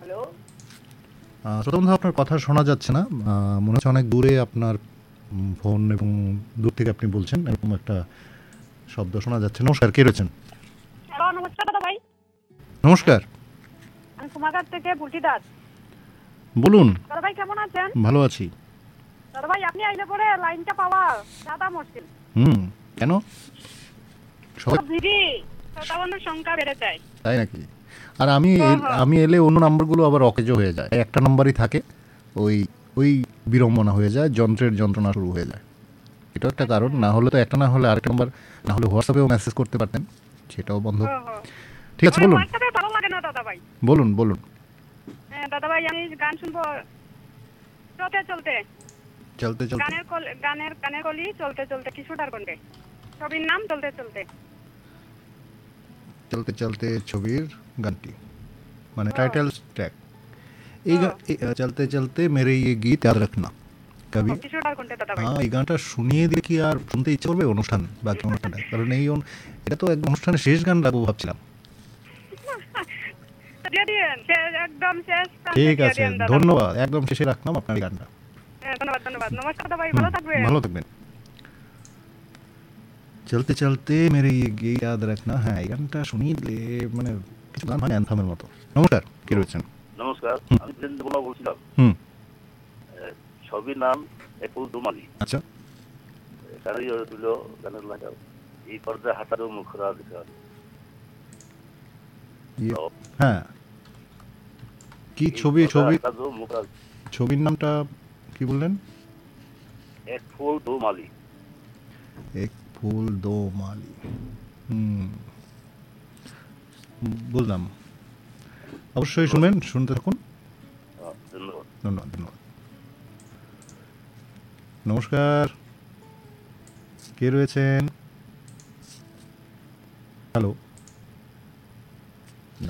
Hello. শ্রোতা বন্ধু, আপনার কথা শোনা যাচ্ছে না। মনে হচ্ছে অনেক দূরে আপনার ফোন, এবং দূর থেকে আপনি বলছেন, এরকম একটা শব্দ শোনা যাচ্ছে। নমস্কার, কে রয়েছেন? হ্যালো, নমস্কার দাদা ভাই। নমস্কার, আমি কুমারঘাট থেকে বুলটি দাস। বলুন। দাদা ভাই কেমন আছেন? ভালো আছি। দাদা ভাই আপনি আইলে পরে লাইনটা পাওয়া দাদা মুশকিল। কেন? সবাই ভিড়ি শ্রোতা বন্ধুর সংখ্যা বেড়ে যায়। তাই নাকি? আর আমি এলে অন্য নাম্বারগুলো আবার অকেজো হয়ে যায়, একটা নাম্বারই থাকে, ওই ওই বিড়ম্বনা হয়ে যায়, যন্ত্রের যন্ত্রণা শুরু হয়ে যায়। এটাও একটা কারণ। না হলে তো একটা, না হলে আরেকটা নাম্বার, না হলে হোয়াটসঅ্যাপেও মেসেজ করতে পারতেন, সেটাও বন্ধ। ঠিক আছে, বলুন। হোয়াটসঅ্যাপে ভালো লাগে না দাদা ভাই। বলুন বলুন। দাদা ভাই আমি গান শুনবো চলতে চলতে। চলতে চলতে গানের কলি চলতে চলতে কিশোর কণ্ঠে। ছবির নাম চলতে চলতে। চলতে চলতে ছবির গানটি, মানে টাইটেল ট্র্যাক। চলতে চলতে মেরে ये गीत याद रखना কবি। কিশোর কণ্ঠে দাদা ভাই। এই গানটা শুনিয়ে দিলে কি আর শুনতে ইচ্ছে করবে অনুষ্ঠান, বাকি অনুষ্ঠানটা? কারণ এটা তো এক অনুষ্ঠানের শেষ গান রাখবো ভাবছিলাম। একদম শেষ। ঠিক আছে, ধন্যবাদ। একদম শেষে রাখলাম আপনার এই গানটা। ধন্যবাদ ধন্যবাদ। নমস্কার দাদা ভাই, ভালো থাকবেন। ভালো থাকবেন। চলতে চলতে মেরে ये गीत याद रखना, হ্যাঁ, এই গানটা শুনিয়ে দিলে মানে কিছু গান হয় অ্যানথামের মতো। নমস্কার, কে রয়েছেন? নমস্কার, আমি বীরেন্দ্র বলছিলাম। ছবির নাম একুল দুমালি। আচ্ছা, গানের লাগা এই পর্দায় হাঁটারও মুখরা দেখা। হ্যাঁ, কি ছবির নামটা কি বললেন? এক ফুল দো মালি। এক ফুল দো মালি। বুঝলাম। অবশ্যই শুনবেন, শুনতে থাকুন। ধন্যবাদ ধন্যবাদ ধন্যবাদ। নমস্কার, কে রয়েছেন? হ্যালো, না।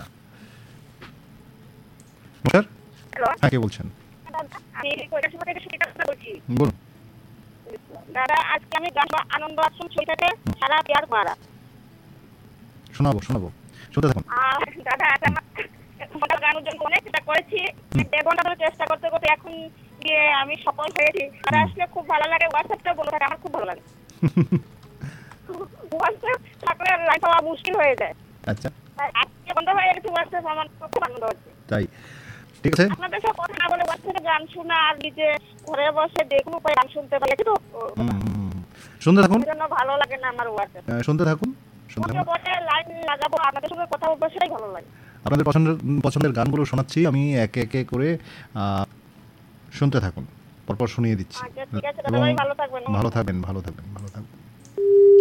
নমস্কার, হ্যাঁ, কে বলছেন? আমি কৈলাসহর থেকে সুমিতা বলছি। বলুন। দাদা আজকে আমি গান আনন্দ আশ্রম ছবি থেকে সারা প্যার মারা শোনাবো, শুনতে থাকুন। দাদা গান জন্য অনেক চেষ্টা করেছি, 1.5 ঘন্টা ধরে চেষ্টা করতে করতে এখন গিয়ে আমি সফল হয়েছি। আর আসলে খুব ভালো লাগে। হোয়াটসঅ্যাপটা বলে থাকে, আমার খুব ভালো লাগে। হোয়াটসঅ্যাপ থাকলে লাইন পাওয়া মুশকিল হয়ে যায়। আচ্ছা, আজকে বন্ধ হয়ে গেছে হোয়াটসঅ্যাপ, আমার খুব আনন্দ হচ্ছে। তাই? ঠিক আছে। আপনাদের সাথে কথা না বলে হোয়াটসঅ্যাপে গান শোনা আর নিজে ঘরে বসে দেখুন উপায় গান শুনতে পারি তো শুনতে থাকুন। জন্য ভালো লাগে না আমার হোয়াটসঅ্যাপ। শুনতে থাকুন। লাইন লাগাবো, আপনাদের সঙ্গে কথা বলবো, সেটাই ভালো লাগে। আপনাদের পছন্দের গানগুলো শোনাচ্ছি আমি একে একে করে, শুনতে থাকুন, পরপর শুনিয়ে দিচ্ছি। ঠিক আছে দাদা ভাই, ভালো থাকবেন। ভালো থাকবেন।